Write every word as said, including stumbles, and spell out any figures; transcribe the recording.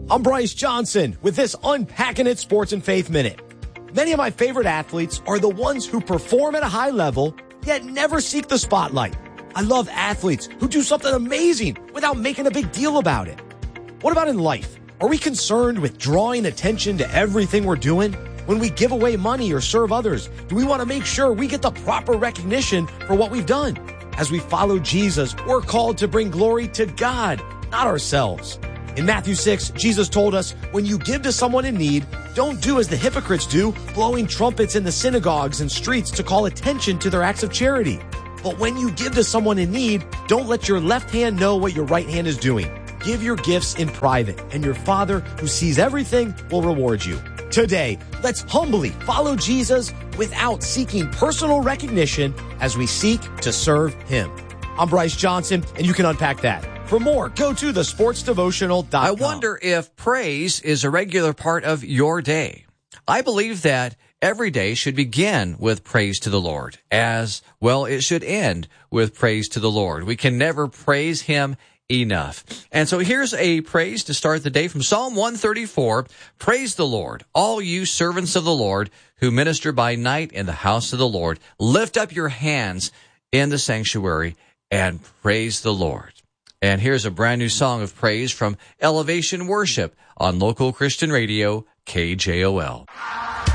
I'm Bryce Johnson with this Unpacking It Sports and Faith Minute. Many of my favorite athletes are the ones who perform at a high level, yet never seek the spotlight. I love athletes who do something amazing without making a big deal about it. What about in life? Are we concerned with drawing attention to everything we're doing? When we give away money or serve others, do we want to make sure we get the proper recognition for what we've done? As we follow Jesus, we're called to bring glory to God, not ourselves. In Matthew six, Jesus told us, when you give to someone in need, don't do as the hypocrites do, blowing trumpets in the synagogues and streets to call attention to their acts of charity. But when you give to someone in need, don't let your left hand know what your right hand is doing. Give your gifts in private, and your Father, who sees everything, will reward you. Today, let's humbly follow Jesus without seeking personal recognition as we seek to serve Him. I'm Bryce Johnson, and you can unpack that. For more, go to the sports devotional dot com. I wonder if praise is a regular part of your day. I believe that every day should begin with praise to the Lord, as well it should end with praise to the Lord. We can never praise Him enough. And so here's a praise to start the day from Psalm one thirty-four. Praise the Lord, all you servants of the Lord who minister by night in the house of the Lord. Lift up your hands in the sanctuary and praise the Lord. And here's a brand new song of praise from Elevation Worship on local Christian radio, K J O L.